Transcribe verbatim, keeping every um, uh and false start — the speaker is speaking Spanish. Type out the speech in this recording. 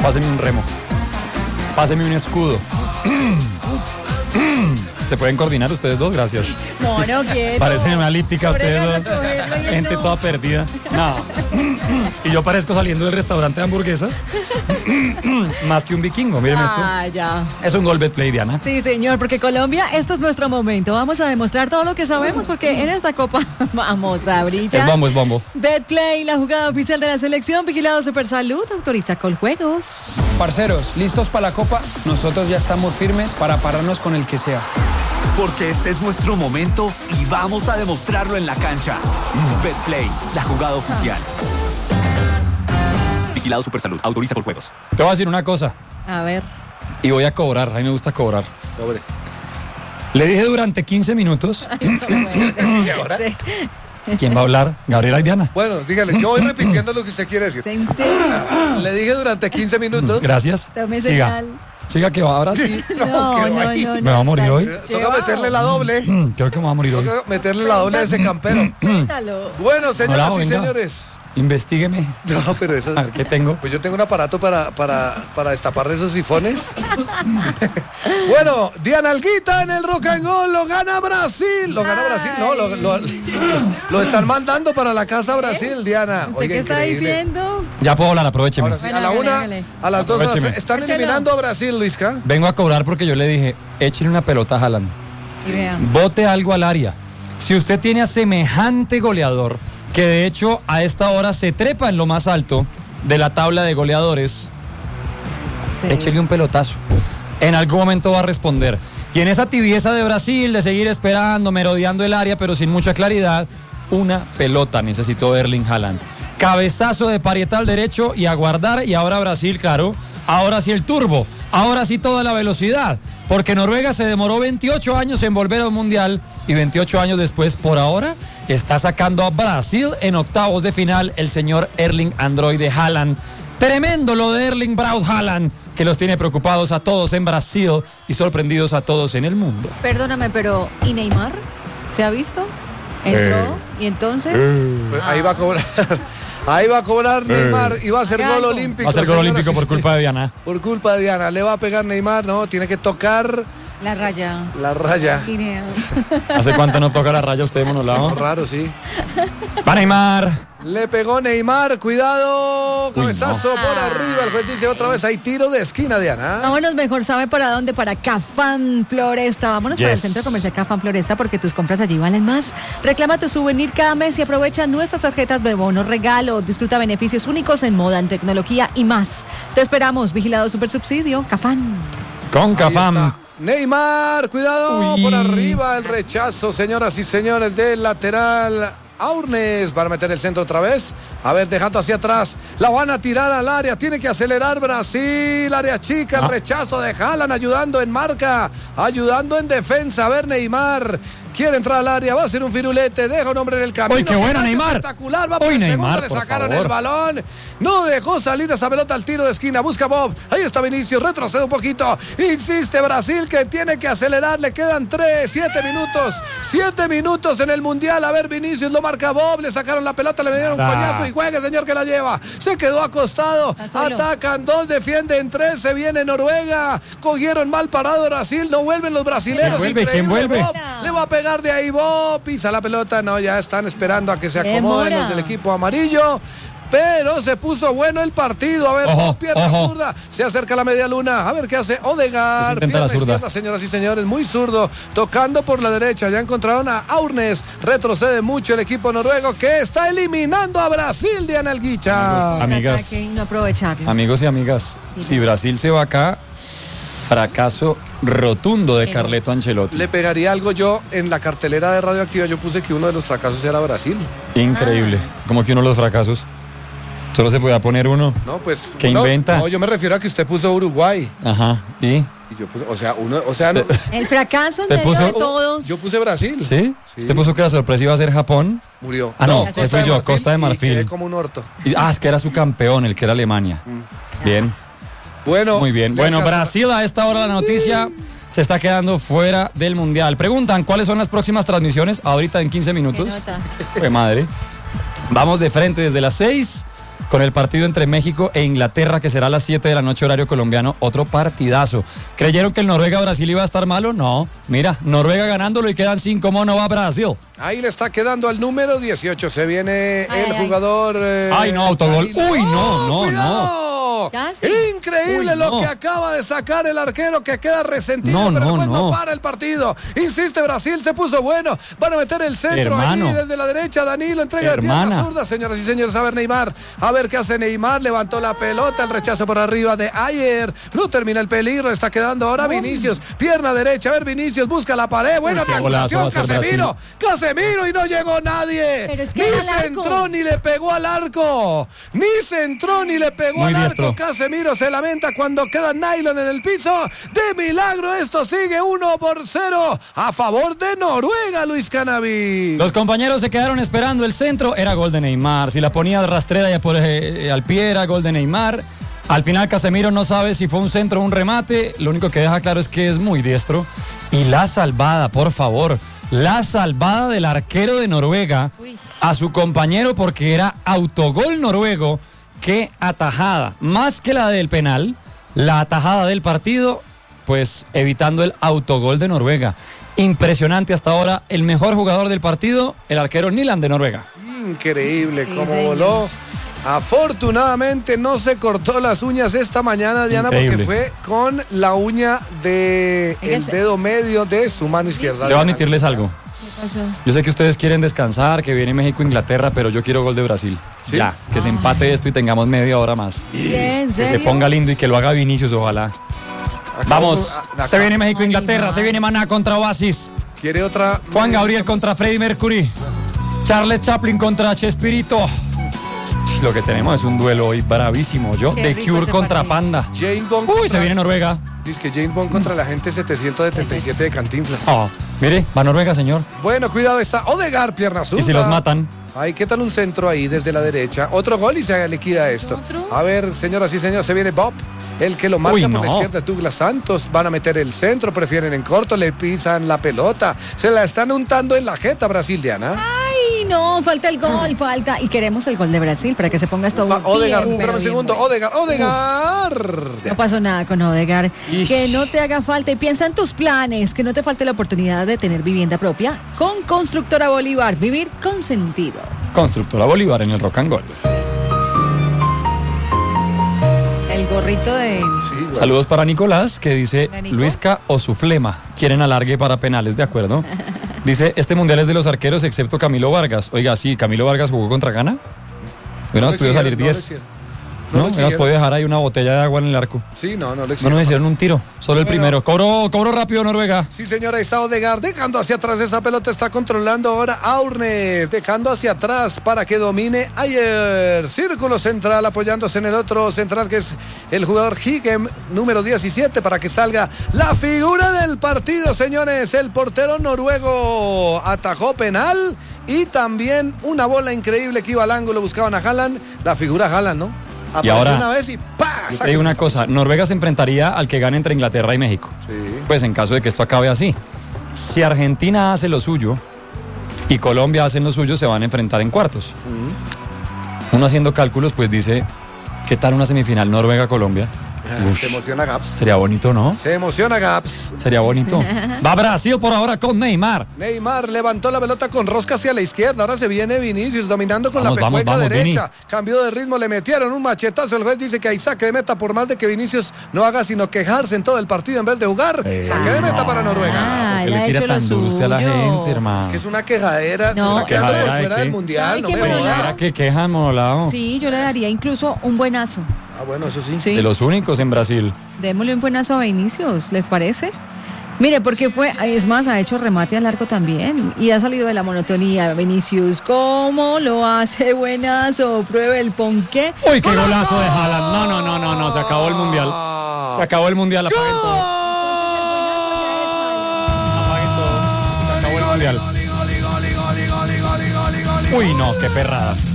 Páseme un remo. Páseme un escudo. ¿Se pueden coordinar ustedes dos? Gracias. No, no quiero. Parecen una elíptica ustedes dos. Gente toda perdida. No. Y yo parezco saliendo del restaurante de hamburguesas. Más que un vikingo, miren esto. Ah, ya. Es un gol Betplay, Diana. Sí, señor, porque Colombia, este es nuestro momento. Vamos a demostrar todo lo que sabemos, porque en esta copa vamos a brillar. Es bombo, es bombo. Betplay, la jugada oficial de la selección, vigilado Supersalud, autoriza Coljuegos. Parceros, ¿listos para la copa? Nosotros ya estamos firmes para pararnos con el que sea. Porque este es nuestro momento y vamos a demostrarlo en la cancha. Betplay, la jugada oficial. Vigilado Supersalud, autoriza Coljuegos. Te voy a decir una cosa. A ver. Y voy a cobrar, a mí me gusta cobrar. Sobre. Le dije durante quince minutos. ¿Quién va a hablar? Gabriela y Diana. Bueno, dígale, yo voy repitiendo lo que usted quiere decir. ¿En serio? Le dije durante quince minutos. Gracias. Tome Siga. señal. Siga que va ahora sí. No, No, quedó no, ahí. no, no. ¿Me va a morir hoy? Toca meterle la doble. Mm, Creo que me va a morir hoy. Toca meterle la doble a ese campero. Cuéntalo. Bueno, señoras Hola, y venga. señores. Investígueme. No, pero eso. A ver, ¿qué tengo? Pues yo tengo un aparato para, para, para destapar esos sifones. Bueno, Diana Alguita en el Rock and Roll, lo gana Brasil. Lo gana Brasil, no, lo, lo, lo, lo están mandando para la casa Brasil, Diana. ¿Usted Oiga, qué está increíble. diciendo? Ya puedo hablar, aprovecheme. Ahora sí, Bueno, a la hágale, una, hágale. a las dos, a las Aprovecheme. tres. Están Mételo. eliminando a Brasil, Luisca. Vengo a cobrar porque yo le dije, échale una pelota a Haaland. Sí, vea. Bote algo al área. Si usted tiene a semejante goleador, que de hecho a esta hora se trepa en lo más alto de la tabla de goleadores, Sí. échele un pelotazo. En algún momento va a responder. Y en esa tibieza de Brasil, de seguir esperando, merodeando el área, pero sin mucha claridad, una pelota necesitó Erling Haaland. Cabezazo de parietal derecho y a guardar. Y ahora Brasil, claro, ahora sí el turbo, ahora sí toda la velocidad. Porque Noruega se demoró veintiocho años en volver a un mundial y veintiocho años después, por ahora, está sacando a Brasil en octavos de final el señor Erling Androide Haaland. Tremendo lo de Erling Braut Haaland, que los tiene preocupados a todos en Brasil y sorprendidos a todos en el mundo. Perdóname, pero ¿y Neymar? ¿Se ha visto? ¿Entró? Eh. ¿Y entonces? Pues ahí va a cobrar. Ahí va a cobrar Neymar y va a hacer Haga gol algo. olímpico. Va a ser gol señoras olímpico y por culpa de Diana. Por culpa de Diana. Le va a pegar Neymar, no, tiene que tocar La raya. la raya. Guinea. ¿Hace cuánto no toca la raya usted, monolado? Raro, sí. Va Neymar. Le pegó Neymar, cuidado, cabezazo no. por arriba. El juez dice otra vez, hay tiro de esquina, Diana. Vámonos mejor, ¿sabe para dónde? Para Cafán Floresta. Vámonos para el Yes. centro comercial Cafán Floresta porque tus compras allí valen más. Reclama tu souvenir cada mes y aprovecha nuestras tarjetas de bono regalo. Disfruta beneficios únicos en moda, en tecnología y más. Te esperamos, vigilado super subsidio, Cafán. Con Ahí Cafam. está. Neymar, cuidado, Uy. por arriba el rechazo, señoras y señores, del lateral. Aurnes para meter el centro otra vez. A ver, dejando hacia atrás. La van a tirar al área. Tiene que acelerar Brasil. Área chica. El Ah. rechazo de Haaland ayudando en marca. Ayudando en defensa. A ver, Neymar. Quiere entrar al área. Va a ser un firulete. Deja un hombre en el camino. ¡Uy, qué buena, Remate Neymar! Espectacular. Va por ¡Uy, el segundo. Neymar, Le por sacaron favor! el balón. No dejó salir esa pelota al tiro de esquina. Busca Bob. Ahí está Vinicius. Retrocede un poquito. Insiste Brasil que tiene que acelerar. Le quedan tres, siete minutos. Siete minutos en el mundial. A ver, Vinicius lo marca Bob. Le sacaron la pelota. Le dieron un Ah. coñazo y juegue, señor, que la lleva. Se quedó acostado. Está solo. Atacan dos, defienden tres. Se viene Noruega. Cogieron mal parado Brasil. No vuelven los brasileños. ¿Quién vuelve? Increíble, ¿Quién vuelve? Bob. Le va a pegar de ahí Bob. Pisa la pelota. No, ya están esperando a que se acomoden Demora. los del equipo amarillo. Pero se puso bueno el partido. A ver, Ojo, Bob, pierna ojo. zurda. Se acerca la media luna. A ver qué hace Odegaard. Se intenta Pierna la zurda. izquierda, señoras y señores. Muy zurdo. Tocando por la derecha. Ya encontraron a Aurnes. Retrocede mucho el equipo noruego que está eliminando a Brasil, Diana Alguicha. Amigas. Ataque y no aprovecharlo. Amigos y amigas, si Brasil se va acá, fracaso rotundo de Carleto Ancelotti. Le pegaría algo yo en la cartelera de Radioactiva. Yo puse que uno de los fracasos era Brasil. Increíble. Como que uno de los fracasos. Solo se podía poner uno. No, pues. ¿Qué uno- inventa? No, yo me refiero a que usted puso Uruguay. Ajá. ¿Y? Y yo puse, o sea, uno, o sea, no, El fracaso en ¿Usted medio puso- de todos. yo puse Brasil. ¿Sí? Sí. Usted puso que la sorpresa iba a ser Japón. Murió. Ah, no, ese Costa fui de yo, Marfil Costa de y Marfil. quedé como un orto. Y- ah, es que era su campeón, el que era Alemania. Bien, Bueno. muy bien. le Bueno, alcanzó. Brasil a esta hora de la noticia se está quedando fuera del Mundial. Preguntan, ¿cuáles son las próximas transmisiones? Ahorita en quince ¿Qué minutos. nota? Fue madre. Vamos de frente desde las seis con el partido entre México e Inglaterra, que será a las siete de la noche horario colombiano, otro partidazo. ¿Creyeron que el Noruega-Brasil iba a estar malo? No, mira, Noruega ganándolo y quedan cinco, ¿cómo no va Brasil? Ahí le está quedando al número dieciocho, se viene ay, el ay. jugador... Eh, Ay, no, autogol. Danilo. Uy, no, no, ¡Cuidado! Casi. Increíble Uy, lo no. que acaba de sacar el arquero, que queda resentido, No, pero no, después no. no. para el partido. Insiste Brasil, se puso bueno. Van a meter el centro Hermano. ahí desde la derecha. Danilo entrega de pierna Hermana. zurda, señoras y señores. A ver Neymar, a ver qué hace Neymar. Levantó la pelota, el rechazo por arriba de Ayer. No termina el peligro, está quedando ahora Vinicius. Pierna derecha, a ver Vinicius, busca la pared. Buena Uy, qué golazo va triangulación, a hacer Casemiro. Casemiro y no llegó nadie. Pero es que ni era al se arco. entró ni le pegó al arco. Ni se entró ni le pegó Muy al diestro. arco. Casemiro se lamenta cuando queda Nylon en el piso. De milagro esto sigue uno por cero a favor de Noruega, Luis Cannavis. Los compañeros se quedaron esperando el centro, era gol de Neymar. Si la ponía rastrera ya por eh, al pie era gol de Neymar. Al final Casemiro no sabe si fue un centro o un remate. Lo único que deja claro es que es muy diestro. Y la salvada, por favor. La salvada del arquero de Noruega Uy. a su compañero, porque era autogol noruego. Qué atajada. Más que la del penal, la atajada del partido, pues evitando el autogol de Noruega. Impresionante hasta ahora. El mejor jugador del partido, el arquero Nyland de Noruega. Increíble Sí, cómo señor. voló. Afortunadamente no se cortó las uñas esta mañana, Diana, Increíble. porque fue con la uña del Fíjese. dedo medio de su mano izquierda. Le voy a admitirles algo. ¿Qué pasó? Yo sé que ustedes quieren descansar, que viene México-Inglaterra, pero yo quiero gol de Brasil. ¿Sí? Ya, que se empate esto y tengamos media hora más. ¿Qué? ¿En Que se serio? ponga lindo y que lo haga Vinicius, ojalá. Acá- Vamos, acá- se viene México-Inglaterra, Ay, se viene Maná contra Oasis, Quiere otra. Juan Gabriel contra Freddie Mercury, Charles Chaplin contra Chespirito. Lo que tenemos es un duelo hoy bravísimo. Yo, Qué The rico Cure ese contra partido. Panda. James Bond. Uy, contra- se viene Noruega. Dice que James Bond contra la gente setecientos setenta y siete de Cantinflas. Oh, mire, va Noruega, señor. Bueno, cuidado, está Odegaard, pierna zurda. Y si los matan. Ay, ¿qué tal un centro ahí desde la derecha? Otro gol y se liquida esto. ¿Otro? A ver, señoras y señores, se viene Bob. El que lo marca Uy, por no. la izquierda es Douglas Santos. Van a meter el centro, prefieren en corto, le pisan la pelota. Se la están untando en la jeta brasiliana. Ay, no, falta el gol, falta. Y queremos el gol de Brasil para que se ponga esto Va, bien, Odegaard, pero espérame un bien segundo. bueno. Odegaard, Odegaard. No pasó nada con Odegaard. Ish. Que no te haga falta y piensa en tus planes, que no te falte la oportunidad de tener vivienda propia con Constructora Bolívar. Vivir con sentido. Constructora Bolívar en el Rock and Gold. El gorrito de... Sí, bueno. Saludos para Nicolás, que dice Hola, Nico. Luisca o su flema. Quieren alargue para penales, ¿de acuerdo? Dice, este mundial es de los arqueros excepto Camilo Vargas. Oiga, sí, Camilo Vargas jugó contra Ghana. Hubiéramos le podido salir exigieron, no le diez. exigieron. No, No le hubiéramos exigieron. podido dejar ahí una botella de agua en el arco. Sí, no, no le No exigieron. nos hicieron un tiro, solo el Bueno. primero. Cobró, cobró rápido Noruega. Sí, señora, ahí está Odegaard dejando hacia atrás esa pelota, está controlando ahora Aurnes, dejando hacia atrás para que domine Ayer. Círculo central apoyándose en el otro central que es el jugador Higem, número diecisiete, para que salga la figura del partido, señores. El portero noruego atajó penal y también una bola increíble que iba al ángulo, buscaban a Haaland, la figura Haaland, ¿no? Apareció ahora, una vez y ¡pa! Yo te digo una cosa, Noruega se enfrentaría al que gane entre Inglaterra y México. Sí. Pues en caso de que esto acabe así. Si Argentina hace lo suyo y Colombia hacen lo suyo, se van a enfrentar en cuartos. Uno haciendo cálculos, pues dice, ¿qué tal una semifinal Noruega-Colombia? Ah, Ush, se emociona Gaps. sería bonito, ¿no? Se emociona Gaps. Sería bonito. Va Brasil por ahora con Neymar. Neymar levantó la pelota con rosca hacia la izquierda. Ahora se viene Vinicius dominando con Vamos, la vamos, pecueca vamos, derecha. Cambió de ritmo, le metieron un machetazo. El juez dice que hay saque de meta por más de que Vinicius no haga sino quejarse en todo el partido en vez de jugar. Eh, saque de meta para Noruega. Ah, ¿Por qué él le ha tira hecho lo tan duro usted a la suyo. gente, hermano? Que es una quejadera. No. Se está quedando por ¿Quejadera de fuera qué? del mundial. ¿Sabe No qué me mola? joda. Mira que quejan, molado. Sí, yo le daría incluso un buenazo. Ah, bueno, eso sí. Sí. De los únicos en Brasil. Démosle un buenazo a Vinicius, ¿les parece? Mire, porque fue, es más, ha hecho remate al arco también y ha salido de la monotonía. Vinicius, ¿cómo lo hace? Buenazo, pruebe el ponqué. Uy, qué golazo de Haaland. No, no, no, no, no, se acabó el mundial. Se acabó el mundial, apaguen todo. Apaguen todo. Se acabó el mundial. Uy, no, qué perrada.